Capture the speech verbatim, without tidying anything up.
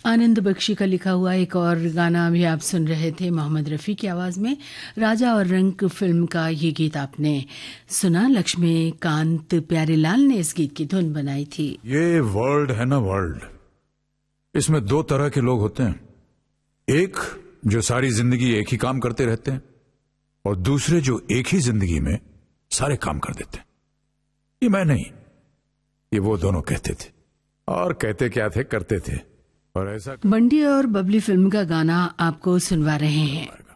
आनंद बख्शी का लिखा हुआ एक और गाना अभी आप सुन रहे थे मोहम्मद रफ़ी की आवाज़ में। राजा और रंक फिल्म का ये गीत आपने सुना। लक्ष्मीकांत प्यारेलाल ने इस गीत की धुन बनाई थी। ये वर्ल्ड है ना, वर्ल्ड, इसमें दो तरह के लोग होते हैं। एक जो सारी जिंदगी एक ही काम करते रहते हैं और दूसरे जो एक ही जिंदगी में सारे काम कर देते हैं। ये मैं नहीं, ये वो दोनों कहते थे। और कहते क्या थे, करते थे। और ऐसा बंडी और बबली फिल्म का गाना आपको सुनवा रहे हैं।